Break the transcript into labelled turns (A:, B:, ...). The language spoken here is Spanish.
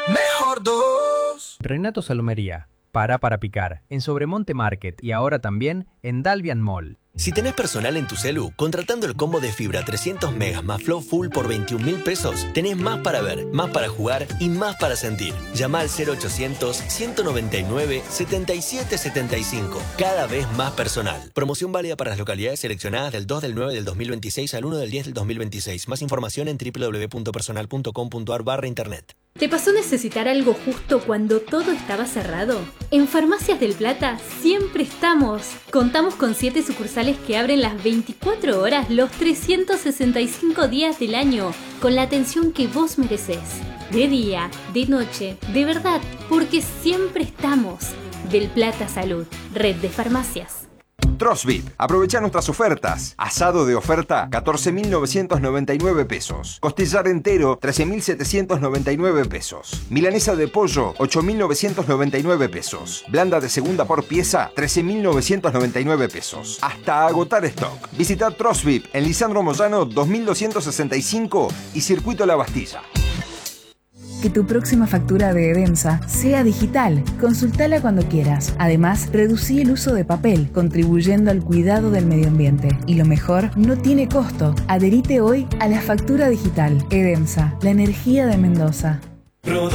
A: Mejor dos.
B: Renato Salomería. Para picar. En Sobremonte Market y ahora también en Dalvian Mall.
C: Si tenés personal en tu celu, contratando el combo de fibra 300 megas más Flow Full por 21.000 pesos, tenés más para ver, más para jugar y más para sentir. Llama al 0800-199-7775. Cada vez más personal. Promoción válida para las localidades seleccionadas del 2 del 9 del 2026 al 1 del 10 del 2026. Más información en www.personal.com.ar/internet.
D: ¿Te pasó necesitar algo justo cuando todo estaba cerrado? En Farmacias del Plata siempre estamos. Contamos con 7 sucursales que abren las 24 horas los 365 días del año, con la atención que vos merecés. De día, de noche, de verdad, porque siempre estamos. Del Plata Salud, red de farmacias.
E: Trosvit, aprovecha nuestras ofertas. Asado de oferta, 14.999 pesos. Costillar entero, 13.799 pesos. Milanesa de pollo, 8.999 pesos. Blanda de segunda por pieza, 13.999 pesos. Hasta agotar stock. Visita Trosvit en Lisandro Moyano 2265 y Circuito La Bastilla.
F: Que tu próxima factura de Edemsa sea digital. Consultala cuando quieras. Además, reducí el uso de papel, contribuyendo al cuidado del medio ambiente. Y lo mejor, no tiene costo. Adherite hoy a la factura digital. Edemsa, la energía de Mendoza.